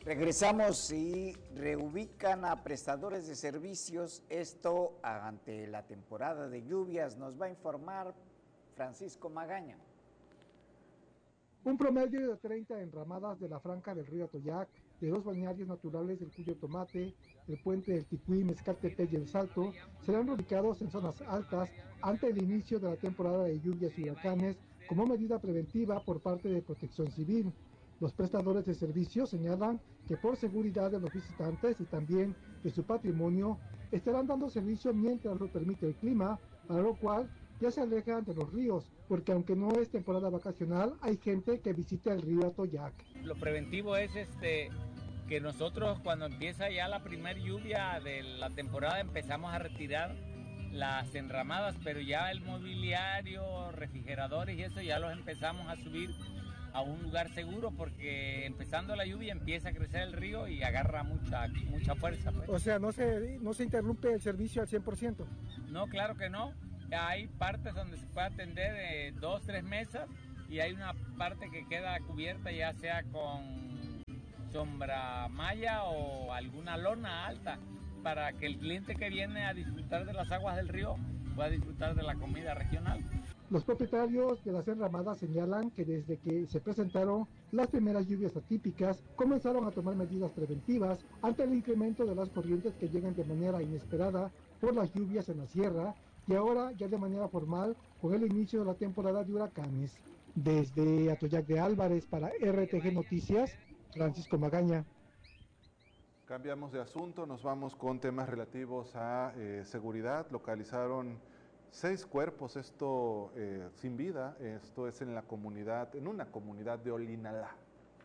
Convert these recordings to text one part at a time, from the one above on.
Regresamos y reubican a prestadores de servicios, esto ante la temporada de lluvias, nos va a informar Francisco Magaña. Un promedio de 30 enramadas de la franja del río Atoyac, de 2 balnearios naturales del Cuyo Tomate, el puente del Ticuí, Mezcaltepec y El Salto, serán reubicados en zonas altas ante el inicio de la temporada de lluvias y huracanes como medida preventiva por parte de Protección Civil. Los prestadores de servicios señalan que por seguridad de los visitantes y también de su patrimonio, estarán dando servicio mientras lo permite el clima, para lo cual ya se alejan de los ríos, porque aunque no es temporada vacacional, hay gente que visita el río Atoyac. Lo preventivo es que nosotros cuando empieza ya la primer lluvia de la temporada empezamos a retirar las enramadas, pero ya el mobiliario, refrigeradores y eso ya los empezamos a subir a un lugar seguro, porque empezando la lluvia empieza a crecer el río y agarra mucha fuerza. Pues. O sea, no se interrumpe el servicio al 100%. No, claro que no. Hay partes donde se puede atender 2, 3 mesas y hay una parte que queda cubierta ya sea con sombra malla o alguna lona alta para que el cliente que viene a disfrutar de las aguas del río pueda disfrutar de la comida regional. Los propietarios de las enramadas señalan que desde que se presentaron las primeras lluvias atípicas, comenzaron a tomar medidas preventivas ante el incremento de las corrientes que llegan de manera inesperada por las lluvias en la sierra y ahora ya de manera formal con el inicio de la temporada de huracanes. Desde Atoyac de Álvarez para RTG Noticias, Francisco Magaña. Cambiamos de asunto, nos vamos con temas relativos a seguridad. Localizaron 6 cuerpos, esto sin vida, esto es en una comunidad de Olinalá.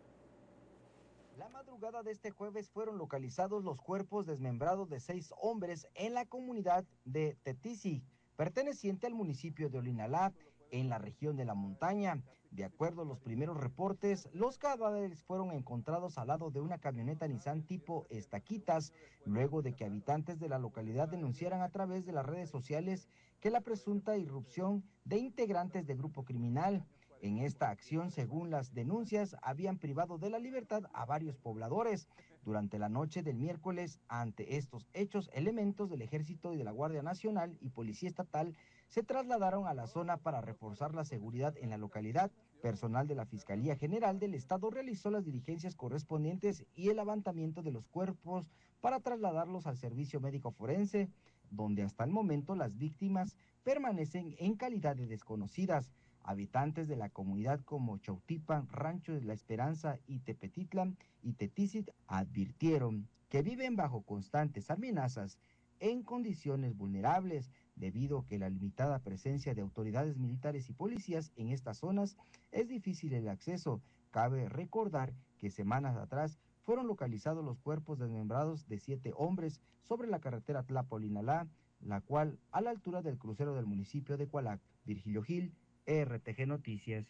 La madrugada de este jueves fueron localizados los cuerpos desmembrados de 6 hombres en la comunidad de Tetisi, perteneciente al municipio de Olinalá, en la región de la montaña. De acuerdo a los primeros reportes, los cadáveres fueron encontrados al lado de una camioneta Nissan tipo Estaquitas, luego de que habitantes de la localidad denunciaran a través de las redes sociales que la presunta irrupción de integrantes de grupo criminal. En esta acción, según las denuncias, habían privado de la libertad a varios pobladores. Durante la noche del miércoles, ante estos hechos, elementos del Ejército y de la Guardia Nacional y Policía Estatal se trasladaron a la zona para reforzar la seguridad en la localidad. Personal de la Fiscalía General del Estado realizó las diligencias correspondientes y el levantamiento de los cuerpos para trasladarlos al servicio médico forense, donde hasta el momento las víctimas permanecen en calidad de desconocidas. Habitantes de la comunidad como Chautipan, Rancho de la Esperanza y Tepetitlan y Tetisit advirtieron que viven bajo constantes amenazas en condiciones vulnerables debido a que la limitada presencia de autoridades militares y policías en estas zonas es difícil el acceso. Cabe recordar que semanas atrás fueron localizados los cuerpos desmembrados de 7 hombres sobre la carretera Tlapo-Olinalá, la cual a la altura del crucero del municipio de Cualac. Virgilio Gil, RTG Noticias.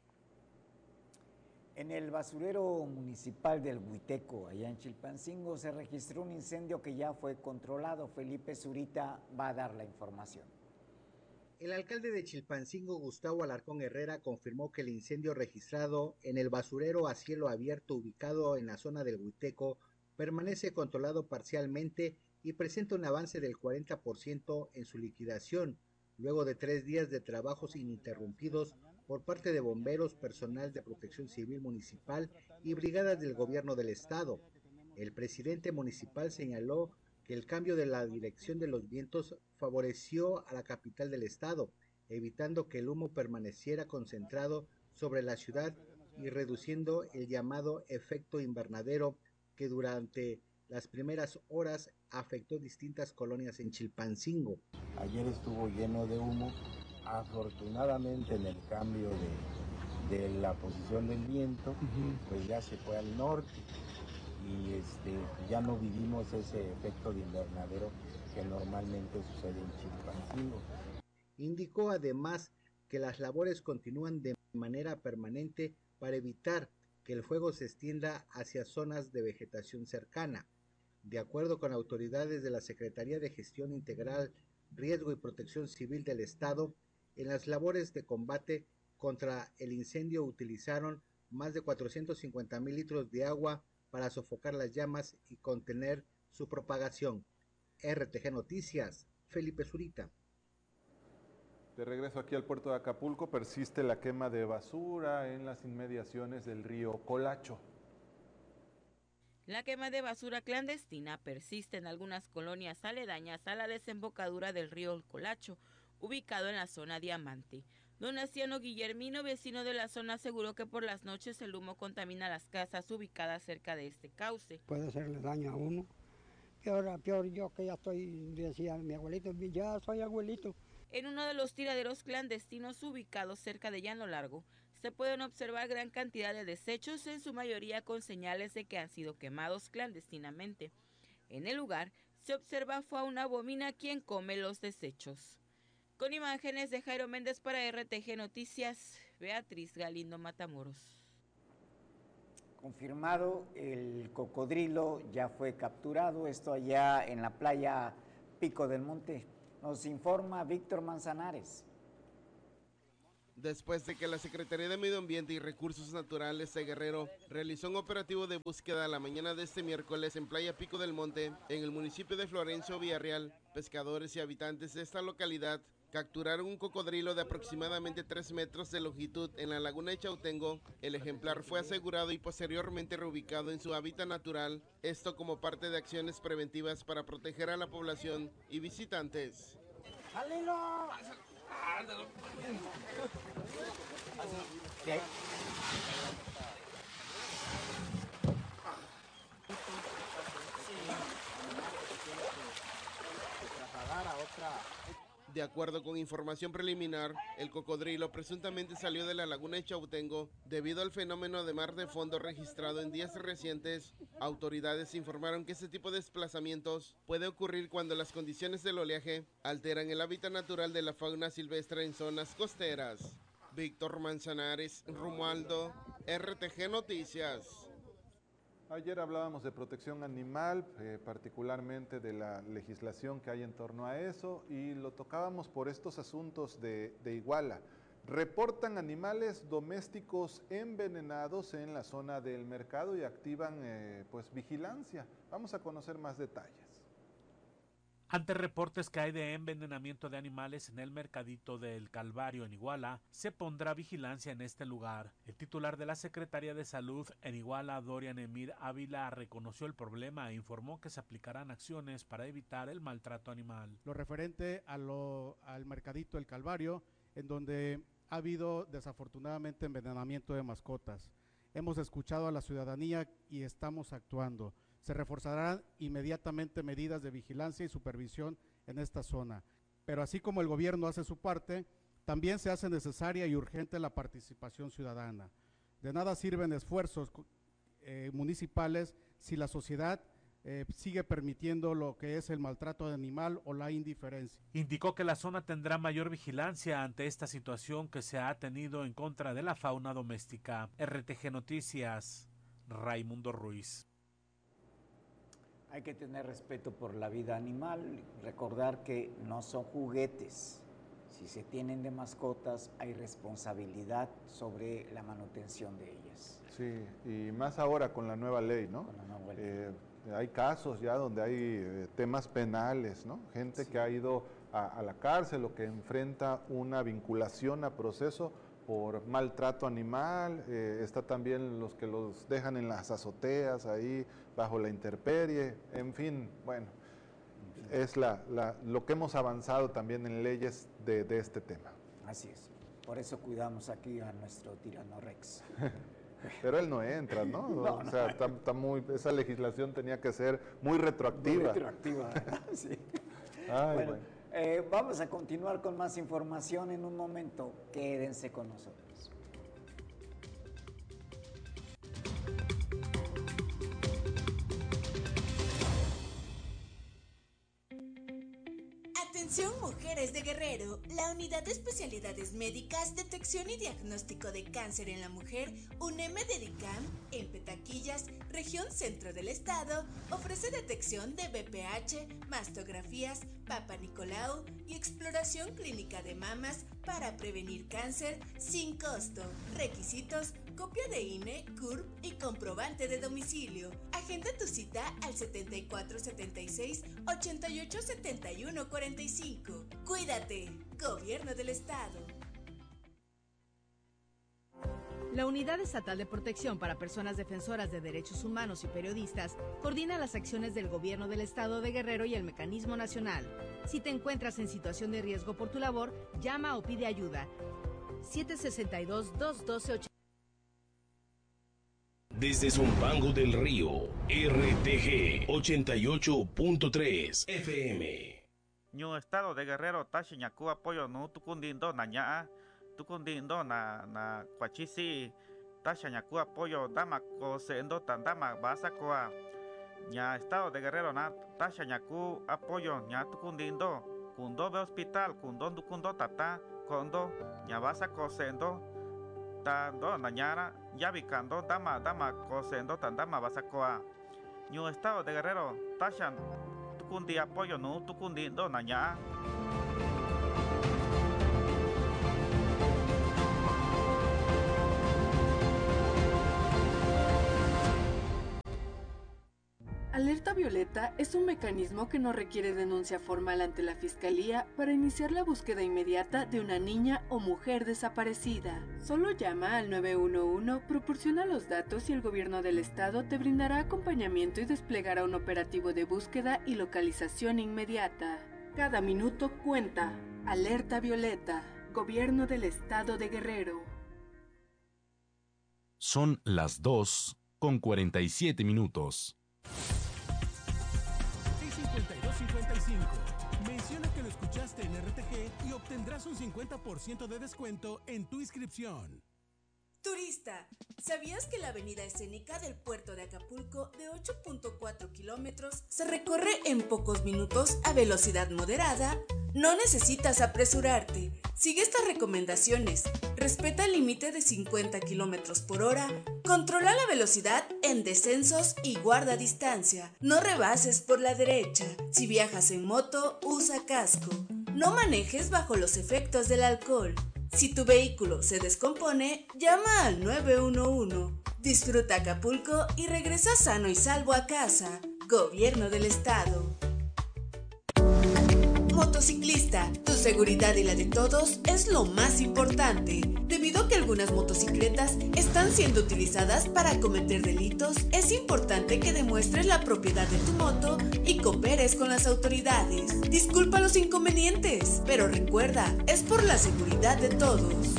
En el basurero municipal del Huiteco, allá en Chilpancingo, se registró un incendio que ya fue controlado. Felipe Zurita va a dar la información. El alcalde de Chilpancingo, Gustavo Alarcón Herrera, confirmó que el incendio registrado en el basurero a cielo abierto ubicado en la zona del Huiteco permanece controlado parcialmente y presenta un avance del 40% en su liquidación, luego de 3 días de trabajos ininterrumpidos por parte de bomberos, personal de protección civil municipal y brigadas del gobierno del estado. El presidente municipal señaló que el cambio de la dirección de los vientos favoreció a la capital del estado, evitando que el humo permaneciera concentrado sobre la ciudad y reduciendo el llamado efecto invernadero que durante las primeras horas afectó distintas colonias en Chilpancingo. Ayer estuvo lleno de humo, afortunadamente en el cambio de la posición del viento, pues ya se fue al norte y ya no vivimos ese efecto de invernadero que normalmente sucede en Chilpancingo. Indicó además que las labores continúan de manera permanente para evitar que el fuego se extienda hacia zonas de vegetación cercana. De acuerdo con autoridades de la Secretaría de Gestión Integral, Riesgo y Protección Civil del Estado, en las labores de combate contra el incendio utilizaron más de 450,000 litros de agua para sofocar las llamas y contener su propagación. RTG Noticias, Felipe Zurita. De regreso aquí al puerto de Acapulco, persiste la quema de basura en las inmediaciones del río Colacho. La quema de basura clandestina persiste en algunas colonias aledañas a la desembocadura del río Colacho, ubicado en la zona Diamante. Don Aciano Guillermino, vecino de la zona, aseguró que por las noches el humo contamina las casas ubicadas cerca de este cauce. Puede hacerle daño a uno. Peor yo que ya estoy, decía mi abuelito, ya soy abuelito. En uno de los tiraderos clandestinos ubicados cerca de Llano Largo, se pueden observar gran cantidad de desechos, en su mayoría con señales de que han sido quemados clandestinamente. En el lugar se observa fauna bovina quien come los desechos. Con imágenes de Jairo Méndez para RTG Noticias, Beatriz Galindo Matamoros. Confirmado, el cocodrilo ya fue capturado, esto allá en la playa Pico del Monte. Nos informa Víctor Manzanares. Después de que la Secretaría de Medio Ambiente y Recursos Naturales de Guerrero realizó un operativo de búsqueda la mañana de este miércoles en Playa Pico del Monte, en el municipio de Florencio Villarreal, pescadores y habitantes de esta localidad capturaron un cocodrilo de aproximadamente 3 metros de longitud en la laguna de Chautengo. El ejemplar fue asegurado y posteriormente reubicado en su hábitat natural, esto como parte de acciones preventivas para proteger a la población y visitantes. ¡Salilo! De acuerdo con información preliminar, el cocodrilo presuntamente salió de la laguna de Chautengo debido al fenómeno de mar de fondo registrado en días recientes. Autoridades informaron que este tipo de desplazamientos puede ocurrir cuando las condiciones del oleaje alteran el hábitat natural de la fauna silvestre en zonas costeras. Víctor Manzanares, Romualdo, RTG Noticias. Ayer hablábamos de protección animal, particularmente de la legislación que hay en torno a eso, y lo tocábamos por estos asuntos de Iguala. Reportan animales domésticos envenenados en la zona del mercado y activan vigilancia. Vamos a conocer más detalles. Ante reportes que hay de envenenamiento de animales en el mercadito del Calvario en Iguala, se pondrá vigilancia en este lugar. El titular de la Secretaría de Salud en Iguala, Dorian Emir Ávila, reconoció el problema e informó que se aplicarán acciones para evitar el maltrato animal. Lo referente al mercadito del Calvario, en donde ha habido desafortunadamente envenenamiento de mascotas. Hemos escuchado a la ciudadanía y estamos actuando. Se reforzarán inmediatamente medidas de vigilancia y supervisión en esta zona. Pero así como el gobierno hace su parte, también se hace necesaria y urgente la participación ciudadana. De nada sirven esfuerzos municipales si la sociedad sigue permitiendo lo que es el maltrato animal o la indiferencia. Indicó que la zona tendrá mayor vigilancia ante esta situación que se ha tenido en contra de la fauna doméstica. RTG Noticias, Raimundo Ruiz. Hay que tener respeto por la vida animal, recordar que no son juguetes. Si se tienen de mascotas, hay responsabilidad sobre la manutención de ellas. Sí, y más ahora con la nueva ley, ¿no? Con la nueva ley. Hay casos ya donde hay temas penales, ¿no? Gente que ha ido a la cárcel o que enfrenta una vinculación a proceso por maltrato animal. Está también los que los dejan en las azoteas ahí bajo la intemperie. En fin, bueno, es lo que hemos avanzado también en leyes de este tema. Así es. Por eso cuidamos aquí a nuestro tirano Rex. Pero él no entra, ¿no? No, o sea, esa legislación tenía que ser muy retroactiva. Muy retroactiva, sí. Ay, bueno. Vamos a continuar con más información en un momento. Quédense con nosotros. Atención mujeres de Guerrero, la Unidad de Especialidades Médicas, Detección y Diagnóstico de Cáncer en la Mujer, UNEM Dedicam, en Petaquillas, región centro del estado, ofrece detección de BPH, mastografías, Papa Nicolau y exploración clínica de mamas para prevenir cáncer sin costo. Requisitos: copia de INE, CURP y comprobante de domicilio. Agenda tu cita al 7476-887145. Cuídate, Gobierno del Estado. La Unidad Estatal de Protección para Personas Defensoras de Derechos Humanos y Periodistas coordina las acciones del Gobierno del Estado de Guerrero y el Mecanismo Nacional. Si te encuentras en situación de riesgo por tu labor, llama o pide ayuda. 762-212-8. Desde Zumpango del Río, RTG 88.3 FM. Ñu Estado de Guerrero Tashiñacu apoyo no tukundindo naña tukundindo na Cuachisi Tashiñacu apoyo dama cosendo tandama basacoa ña Estado de Guerrero na Tashiñacu apoyo ña tukundindo kundo be hospital kundo tata kondo ña basaco sendo tando nañara yabicando dama cosendo tandama basacoa Ñu Estado de Guerrero Tashan tukundi apoyo no tukundindo naña. Alerta Violeta es un mecanismo que no requiere denuncia formal ante la Fiscalía para iniciar la búsqueda inmediata de una niña o mujer desaparecida. Solo llama al 911, proporciona los datos y el Gobierno del Estado te brindará acompañamiento y desplegará un operativo de búsqueda y localización inmediata. Cada minuto cuenta. Alerta Violeta, Gobierno del Estado de Guerrero. Son las 2:47. 5255. Menciona que lo escuchaste en RTG y obtendrás un 50% de descuento en tu inscripción. Turista, ¿sabías que la avenida escénica del puerto de Acapulco, de 8.4 kilómetros, se recorre en pocos minutos a velocidad moderada? No necesitas apresurarte. Sigue estas recomendaciones. Respeta el límite de 50 kilómetros por hora. Controla la velocidad en descensos y guarda distancia. No rebases por la derecha. Si viajas en moto, usa casco. No manejes bajo los efectos del alcohol. Si tu vehículo se descompone, llama al 911. Disfruta Acapulco y regresa sano y salvo a casa. Gobierno del Estado. Motociclista, tu seguridad y la de todos es lo más importante. Debido a que algunas motocicletas están siendo utilizadas para cometer delitos, es importante que demuestres la propiedad de tu moto y cooperes con las autoridades. Disculpa los inconvenientes, pero recuerda, es por la seguridad de todos.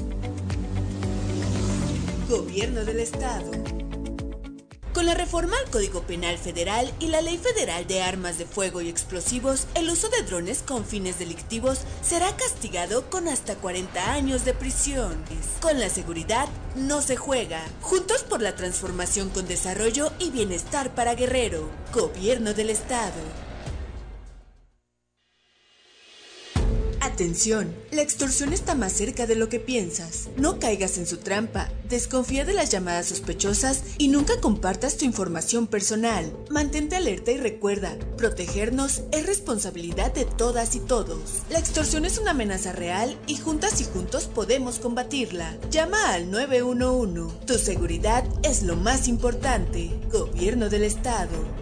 Gobierno del Estado. Con la reforma al Código Penal Federal y la Ley Federal de Armas de Fuego y Explosivos, el uso de drones con fines delictivos será castigado con hasta 40 años de prisión. Con la seguridad no se juega. Juntos por la transformación con desarrollo y bienestar para Guerrero. Gobierno del Estado. Atención, la extorsión está más cerca de lo que piensas. No caigas en su trampa, desconfía de las llamadas sospechosas y nunca compartas tu información personal. Mantente alerta y recuerda, protegernos es responsabilidad de todas y todos. La extorsión es una amenaza real y juntas y juntos podemos combatirla. Llama al 911. Tu seguridad es lo más importante. Gobierno del Estado.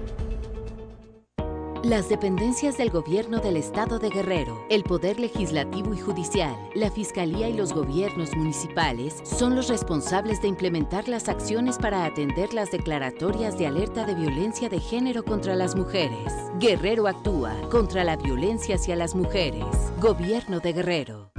Las dependencias del Gobierno del Estado de Guerrero, el Poder Legislativo y Judicial, la Fiscalía y los gobiernos municipales son los responsables de implementar las acciones para atender las declaratorias de alerta de violencia de género contra las mujeres. Guerrero actúa contra la violencia hacia las mujeres. Gobierno de Guerrero.